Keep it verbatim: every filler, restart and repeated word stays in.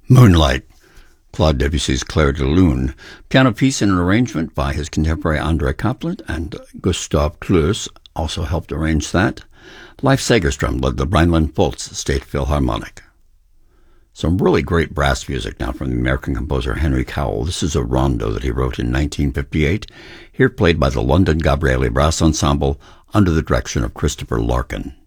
Moonlight, Claude Debussy's Clair de Lune, piano piece in an arrangement by his contemporary André Kaplan, and Gustav Kloos also helped arrange that. Leif Segerström led the Rhineland-Pfalz State Philharmonic. Some really great brass music now from the American composer Henry Cowell. This is a rondo that he wrote in nineteen fifty-eight, here played by the London Gabrieli Brass Ensemble under the direction of Christopher Larkin.